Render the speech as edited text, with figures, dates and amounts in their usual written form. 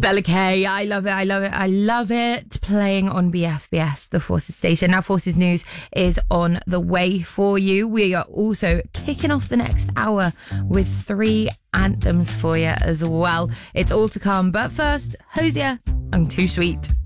Bella K, I love it, I love it, I love it. Playing on BFBS, the Forces station. Now Forces News is on the way for you. We are also kicking off the next hour with 3 anthems for you as well. It's all to come, but first, Hosier, I'm Too Sweet.